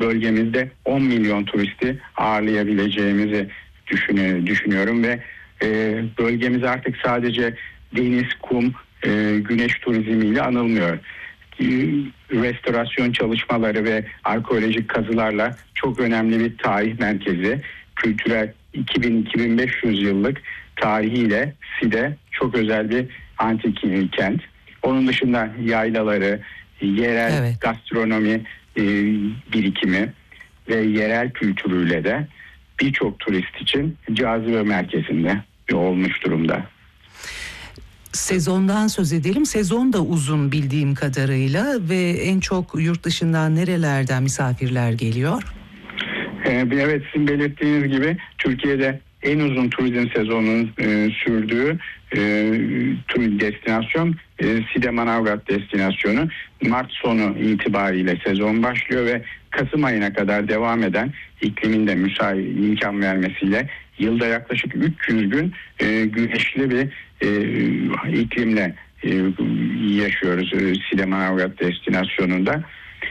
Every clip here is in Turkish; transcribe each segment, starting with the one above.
bölgemizde 10 milyon turisti ağırlayabileceğimizi düşünüyorum ve bölgemiz artık sadece deniz, kum, güneş turizmiyle anılmıyor. Restorasyon çalışmaları ve arkeolojik kazılarla çok önemli bir tarih merkezi, kültürel 2000-2500 yıllık tarihiyle Side çok özel bir antik kent. Onun dışında yaylaları, yerel gastronomi birikimi ve yerel kültürüyle de birçok turist için cazibe merkezinde olmuş durumda. Sezondan söz edelim. Sezon da uzun bildiğim kadarıyla ve en çok yurt dışından nerelerden misafirler geliyor? Evet, sizin belirttiğiniz gibi Türkiye'de en uzun turizm sezonunun sürdüğü destinasyon Side Manavgat destinasyonu. Mart sonu itibariyle sezon başlıyor ve Kasım ayına kadar devam eden iklimin de müsait imkan vermesiyle yılda yaklaşık 300 gün güneşli bir iklimle yaşıyoruz Side Manavgat destinasyonunda.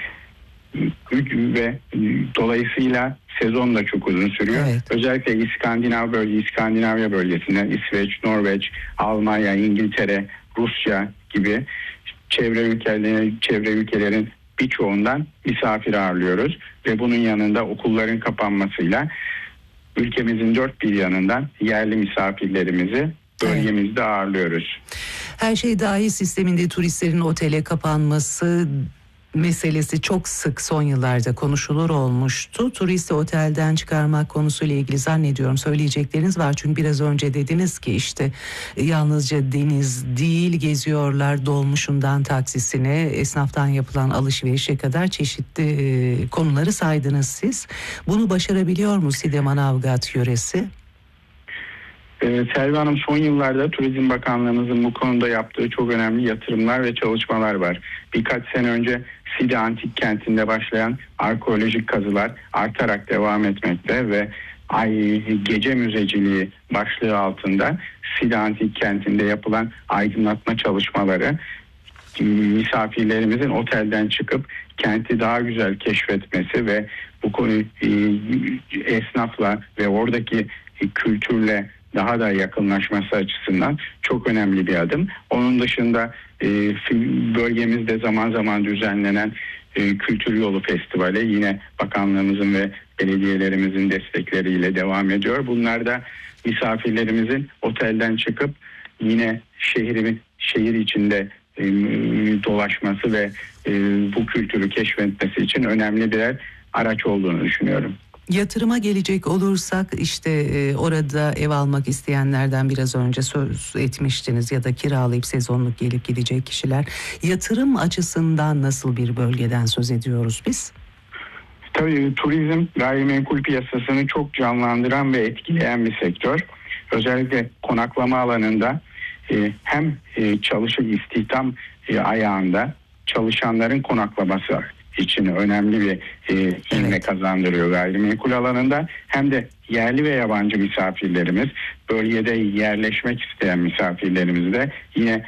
Ve dolayısıyla sezon da çok uzun sürüyor. Evet. Özellikle İskandinavya bölgesinden İsveç, Norveç, Almanya, İngiltere, Rusya gibi çevre ülkelerin birçoğundan misafir ağırlıyoruz ve bunun yanında okulların kapanmasıyla ülkemizin dört bir yanından yerli misafirlerimizi bölgemizde ağırlıyoruz. Her şey dahil sisteminde turistlerin otele kapanması meselesi çok sık son yıllarda konuşulur olmuştu. Turisti otelden çıkarmak konusuyla ilgili zannediyorum söyleyecekleriniz var. Çünkü biraz önce dediniz ki işte yalnızca deniz değil, geziyorlar dolmuşundan taksisine, esnaftan yapılan alışverişe kadar çeşitli konuları saydınız siz. Bunu başarabiliyor mu Side Manavgat yöresi? Selvi Hanım, son yıllarda Turizm Bakanlığımızın bu konuda yaptığı çok önemli yatırımlar ve çalışmalar var. Birkaç sene önce Side Antik Kenti'nde başlayan arkeolojik kazılar artarak devam etmekte ve gece müzeciliği başlığı altında Side Antik Kenti'nde yapılan aydınlatma çalışmaları misafirlerimizin otelden çıkıp kenti daha güzel keşfetmesi ve bu konuyu esnafla ve oradaki kültürle daha da yakınlaşması açısından çok önemli bir adım. Onun dışında bölgemizde zaman zaman düzenlenen Kültür Yolu Festivali yine bakanlığımızın ve belediyelerimizin destekleriyle devam ediyor. Bunlar da misafirlerimizin otelden çıkıp yine şehir içinde dolaşması ve bu kültürü keşfetmesi için önemli birer araç olduğunu düşünüyorum. Yatırıma gelecek olursak işte orada ev almak isteyenlerden biraz önce söz etmiştiniz ya da kiralayıp sezonluk gelip gidecek kişiler. Yatırım açısından nasıl bir bölgeden söz ediyoruz biz? Tabii turizm gayrimenkul piyasasını çok canlandıran ve etkileyen bir sektör. Özellikle konaklama alanında hem istihdam ayağında çalışanların konaklaması için önemli bir ivme kazandırıyor gayrimenkul alanında, hem de yerli ve yabancı misafirlerimiz, bölgede yerleşmek isteyen misafirlerimiz de yine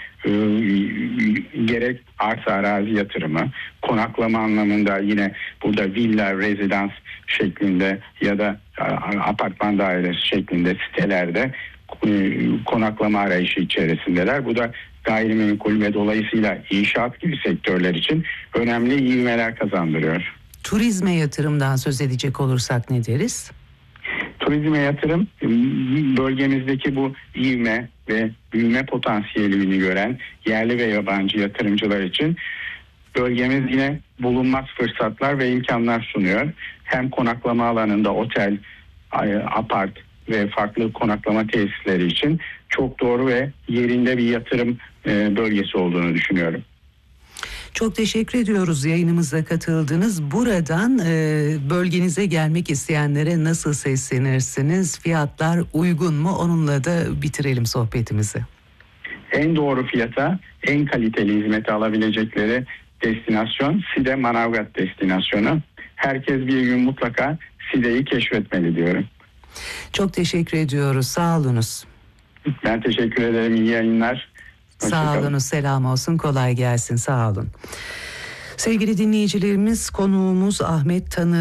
gerek arsa arazi yatırımı, konaklama anlamında yine burada villa, rezidans şeklinde ya da apartman dairesi şeklinde sitelerde konaklama arayışı içerisindeler. Bu da gayrimenkul ve dolayısıyla inşaat gibi sektörler için önemli ivmeler kazandırıyor. Turizme yatırımdan söz edecek olursak ne deriz? Turizme yatırım bölgemizdeki bu ivme ve büyüme potansiyelini gören yerli ve yabancı yatırımcılar için bölgemiz yine bulunmaz fırsatlar ve imkanlar sunuyor. Hem konaklama alanında otel, apart ve farklı konaklama tesisleri için çok doğru ve yerinde bir yatırım bölgesi olduğunu düşünüyorum. Çok teşekkür ediyoruz yayınımıza katıldınız. Buradan bölgenize gelmek isteyenlere nasıl seslenirsiniz? Fiyatlar uygun mu? Onunla da bitirelim sohbetimizi. En doğru fiyata, en kaliteli hizmeti alabilecekleri destinasyon Side Manavgat destinasyonu. Herkes bir gün mutlaka Side'yi keşfetmeli diyorum. Çok teşekkür ediyoruz. Sağ olunuz. Ben teşekkür ederim. İyi yayınlar. Sağ olunuz. Selam olsun. Kolay gelsin. Sağ olun. Sevgili dinleyicilerimiz, konuğumuz Ahmet Tanır.